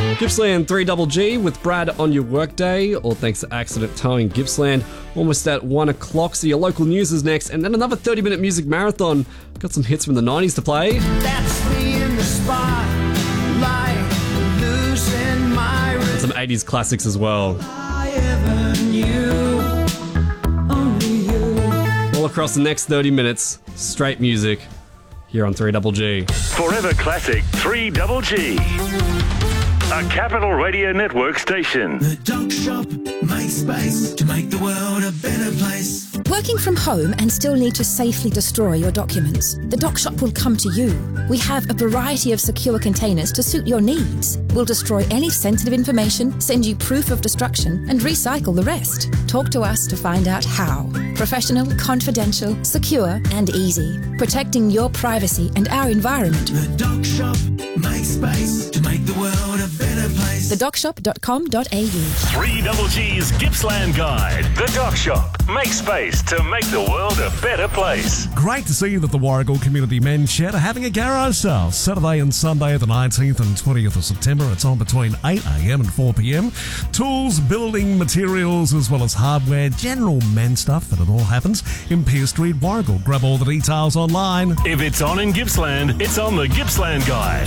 Gippsland 3GG with Brad on your workday, all thanks to Accident Towing Gippsland. Almost at 1 o'clock, so your local news is next, and then another 30-minute music marathon. Got some hits from the 90s to play. That's me in the spotlight, losing my And some 80s classics as well. I ever knew, only you. All across the next 30 minutes, straight music here on 3GG. Forever Classic 3GG. A Capital Radio Network station. The Doc Shop makes space to make the world a better place. Working from home and still need to safely destroy your documents? The Doc Shop will come to you. We have a variety of secure containers to suit your needs. We'll destroy any sensitive information, send you proof of destruction, and recycle the rest. Talk to us to find out how. Professional, confidential, secure, and easy. Protecting your privacy and our environment. The Doc Shop makes space to make the world a better place. TheDocShop.com.au. 3GG's Gippsland Guide. The Doc Shop. Make space to make the world a better place. Great to see that the Warragul Community Men's Shed are having a garage sale Saturday and Sunday the 19th and 20th of September. It's on between 8am and 4pm. Tools, building materials, as well as hardware, general men's stuff, and it all happens in Pier Street, Warragul. Grab all the details online. If it's on in Gippsland, it's on the Gippsland Guide.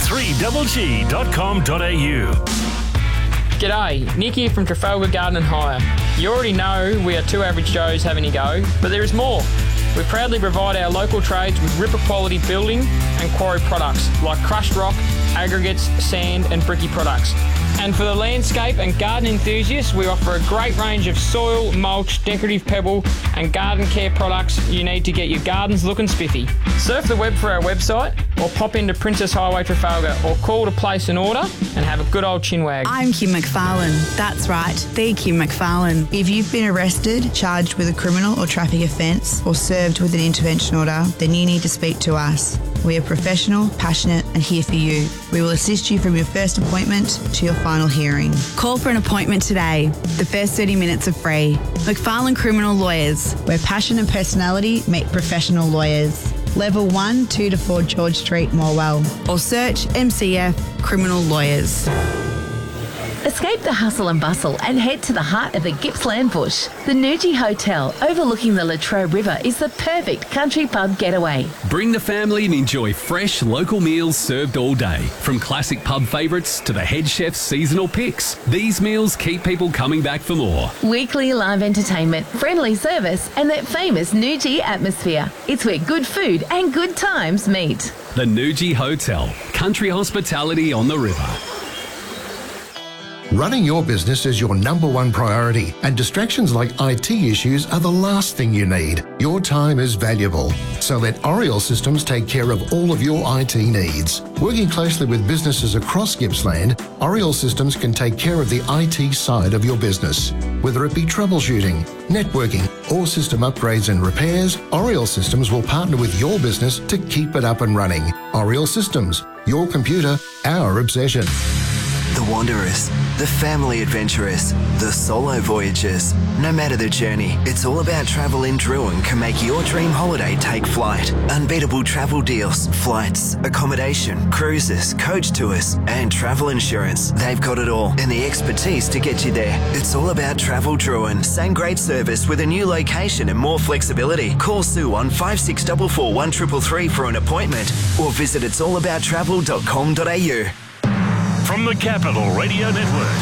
3GG.com.au. G'day, Nick here from Trafalgar Garden and Hire. You already know we are two average Joes having a go, but there is more. We proudly provide our local trades with ripper quality building and quarry products like crushed rock, aggregates, sand and bricky products. And for the landscape and garden enthusiasts, we offer a great range of soil, mulch, decorative pebble and garden care products you need to get your gardens looking spiffy. Surf the web for our website or pop into Princess Highway Trafalgar or call to place an order and have a good old chinwag. I'm Kim McFarlane. That's right, the Kim McFarlane. If you've been arrested, charged with a criminal or traffic offence or served with an intervention order, then you need to speak to us. We are professional, passionate and here for you. We will assist you from your first appointment to your final hearing. Call for an appointment today. The first 30 minutes are free. McFarlane Criminal Lawyers, where passion and personality meet professional lawyers. Level 1, 2 to 4 George Street, Morwell. Or search MCF Criminal Lawyers. Escape the hustle and bustle and head to the heart of the Gippsland bush. The Nuji Hotel, overlooking the Latrobe River, is the perfect country pub getaway. Bring the family and enjoy fresh local meals served all day. From classic pub favourites to the head chef's seasonal picks, these meals keep people coming back for more. Weekly live entertainment, friendly service and that famous Nuji atmosphere. It's where good food and good times meet. The Nuji Hotel, country hospitality on the river. Running your business is your number one priority, and distractions like IT issues are the last thing you need. Your time is valuable, so let Oriel Systems take care of all of your IT needs. Working closely with businesses across Gippsland, Oriel Systems can take care of the IT side of your business. Whether it be troubleshooting, networking, or system upgrades and repairs, Oriel Systems will partner with your business to keep it up and running. Oriel Systems, your computer, our obsession. The wanderers, the family adventurers, the solo voyagers. No matter the journey, it's all about travel in Druin can make your dream holiday take flight. Unbeatable travel deals, flights, accommodation, cruises, coach tours, and travel insurance. They've got it all and the expertise to get you there. It's all about Travel Druin. Same great service with a new location and more flexibility. Call Sue on 5644 1333 for an appointment or visit it'sallabouttravel.com.au. From the Capital Radio Network,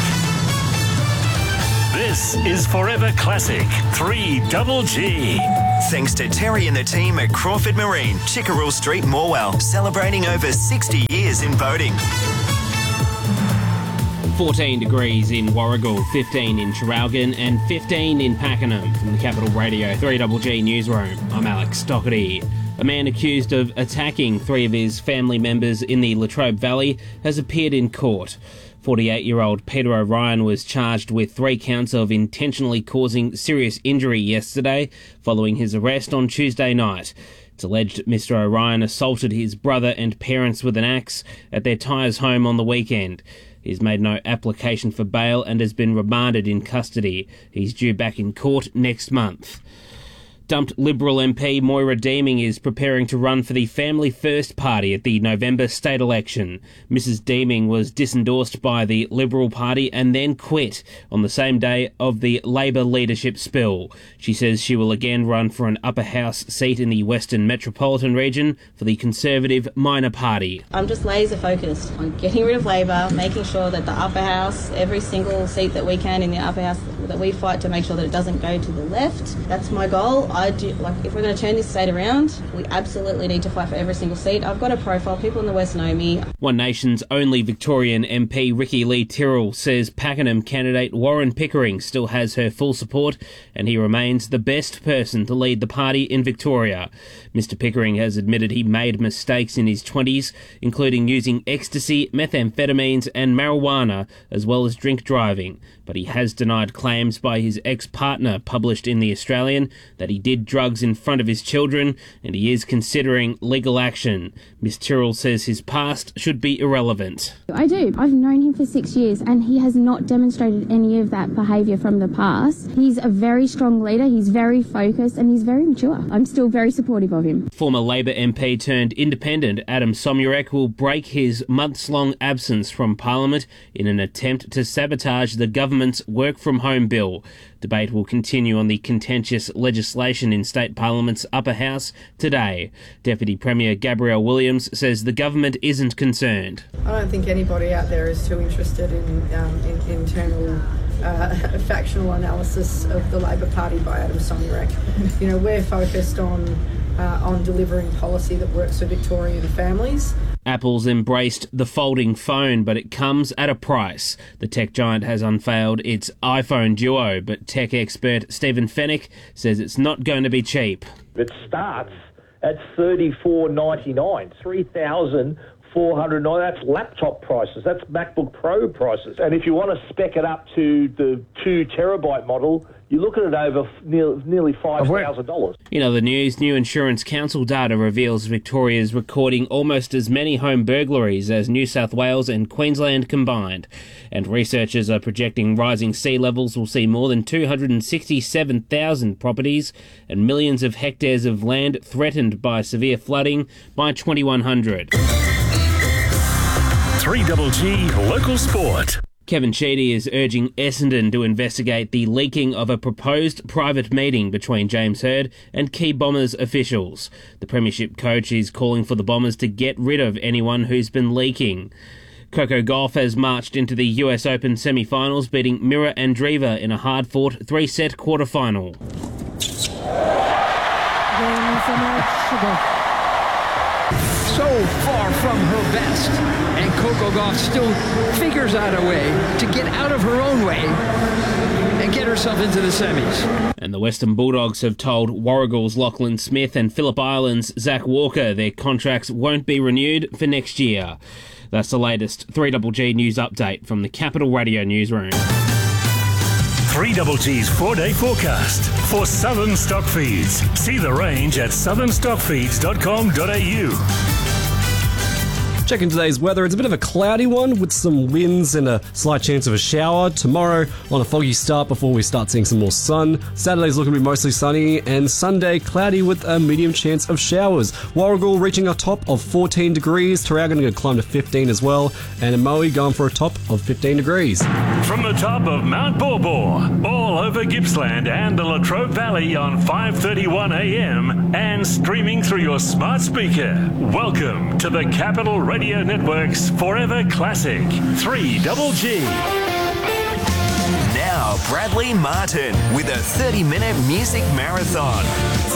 this is Forever Classic 3GG. Thanks to Terry and the team at Crawford Marine, Chickerell Street, Morwell, celebrating over 60 years in boating. 14 degrees in Warragul, 15 in Traralgon and 15 in Pakenham. From the Capital Radio 3GG Newsroom, I'm Alex Doherty. A man accused of attacking three of his family members in the Latrobe Valley has appeared in court. 48-year-old Peter O'Ryan was charged with 3 counts of intentionally causing serious injury yesterday following his arrest on Tuesday night. It's alleged Mr O'Ryan assaulted his brother and parents with an axe at their Tyres home on the weekend. He's made no application for bail and has been remanded in custody. He's due back in court next month. Dumped Liberal MP Moira Deeming is preparing to run for the Family First Party at the November state election. Mrs Deeming was disendorsed by the Liberal Party and then quit on the same day of the Labor leadership spill. She says she will again run for an upper house seat in the Western Metropolitan region for the Conservative Minor Party. I'm just laser focused on getting rid of Labor, making sure that the upper house, every single seat that we can in the upper house, that we fight to make sure that it doesn't go to the left. That's my goal. If we're going to turn this state around, we absolutely need to fight for every single seat. I've got a profile. People in the West know me. One Nation's only Victorian MP Ricky Lee Tyrrell says Pakenham candidate Warren Pickering still has her full support and he remains the best person to lead the party in Victoria. Mr Pickering has admitted he made mistakes in his 20s, including using ecstasy, methamphetamines and marijuana, as well as drink driving. But he has denied claims by his ex-partner published in The Australian that he did drugs in front of his children, and he is considering legal action. Ms Tyrrell says his past should be irrelevant. I do. I've known him for 6 years and he has not demonstrated any of that behaviour from the past. He's a very strong leader, he's very focused and he's very mature. I'm still very supportive of him. Former Labor MP turned independent Adam Somyurek will break his months-long absence from Parliament in an attempt to sabotage the government's work-from-home bill. Debate will continue on the contentious legislation in State Parliament's upper house today. Deputy Premier Gabrielle Williams says the government isn't concerned. I don't think anybody out there is too interested in internal factional analysis of the Labor Party by Adam Somyurek. We're focused on delivering policy that works for Victorian families. Apple's embraced the folding phone, but it comes at a price. The tech giant has unveiled its iPhone Duo, but tech expert Stephen Fennick says it's not going to be cheap. It starts at $34.99, $3,499. That's laptop prices. That's MacBook Pro prices. And if you want to spec it up to the 2 terabyte model, you're looking at over nearly $5,000. In other news, New Insurance Council data reveals Victoria's recording almost as many home burglaries as New South Wales and Queensland combined. And researchers are projecting rising sea levels will see more than 267,000 properties and millions of hectares of land threatened by severe flooding by 2100. 3GG Local Sport. Kevin Sheedy is urging Essendon to investigate the leaking of a proposed private meeting between James Hird and key Bombers officials. The Premiership coach is calling for the Bombers to get rid of anyone who's been leaking. Coco Gauff has marched into the US Open semi-finals, beating Mira Andreeva in a hard-fought 3-set quarter-final. So far from her best, and Coco Gauff still figures out a way to get out of her own way and get herself into the semis. And the Western Bulldogs have told Warragul's Lachlan Smith and Phillip Island's Zach Walker their contracts won't be renewed for next year. That's the latest 3GG news update from the Capital Radio newsroom. 3GG's 4-day forecast for Southern Stockfeeds. See the range at southernstockfeeds.com.au. Checking today's weather, it's a bit of a cloudy one with some winds and a slight chance of a shower. Tomorrow on a foggy start before we start seeing some more sun. Saturday's looking to be mostly sunny, and Sunday cloudy with a medium chance of showers. Warragul reaching a top of 14 degrees, Traralgon going to climb to 15 as well, and Moe going for a top of 15 degrees. From the top of Mount Borbor, all over Gippsland and the Latrobe Valley on 5:31 a.m. and streaming through your smart speaker. Welcome to the Capital Radio Network's Forever Classic 3GG. Now Bradley Martin with a 30-minute music marathon.